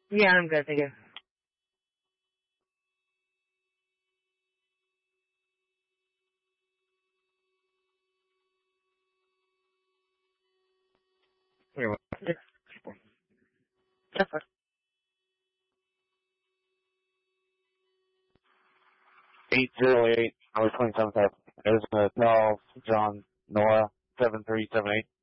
Yeah, I'm good, thank you. You're welcome. That's fine. 808, Highway 27th, Arizona, Charles, John, Nora, 7378.